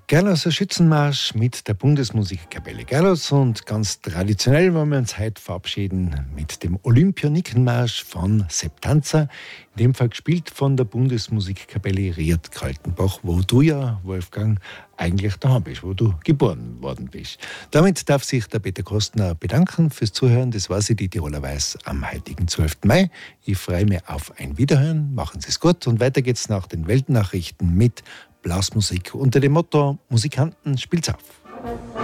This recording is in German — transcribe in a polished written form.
Gerlosser Schützenmarsch mit der Bundesmusikkapelle Gerlos und ganz traditionell wollen wir uns heute verabschieden mit dem Olympionikenmarsch von Sepp Tanzer, in dem Fall gespielt von der Bundesmusikkapelle Ried-Kaltenbach, wo du ja, Wolfgang, eigentlich daheim bist, wo du geboren worden bist. Damit darf sich der Peter Kostner bedanken fürs Zuhören. Das war sie, die Tiroler Weiß, am heutigen 12. Mai. Ich freue mich auf ein Wiederhören. Machen Sie es gut und weiter geht's nach den Weltnachrichten mit Blasmusik unter dem Motto Musikanten spielt's auf.